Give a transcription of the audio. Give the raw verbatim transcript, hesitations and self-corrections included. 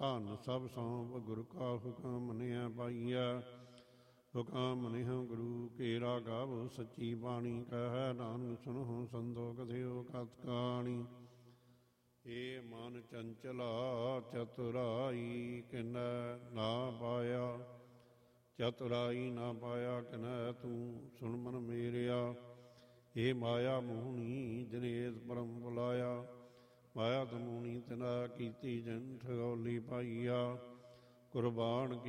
ਧਨ ਸਭ ਸੌਂਪ ਗੁਰੂ ਕਾ ਹੁਕਮ ਮੰਨਿਆ ਪਾਈਆ। ਹੁਕਮ ਮੰਨਿਓ ਗੁਰੂ ਕੇਰਾ ਗਾਵੋ ਸੱਚੀ ਬਾਣੀ, ਕਹਿ ਨਾਨਕ ਸੁਣੋ ਸੰਤੋ ਕਥਿਓ ਕਥ ਕਹਾਣੀ। ਏ ਮਨ ਚੰਚਲਾ ਚਤੁਰਾਈ ਕਿਨੈ ਨਾ ਪਾਇਆ, ਚਤੁਰਾਈ ਨਾ ਪਾਇਆ ਕਿਨੈ ਤੂੰ ਸੁਣ ਮਨ ਮੇਰਿਆ। ਏ ਮਾਇਆ ਮੋਹਣੀ ਜਨੇਸ ਪਰਮ ਬੁਲਾਇਆ, ਮਾਇਆ ਤਮੋਣੀ ਤਿਨਾ ਕੀਤੀ ਜਨ ਠਗੌਲੀ ਪਾਈਆ। ਕੁਰਬਾਨ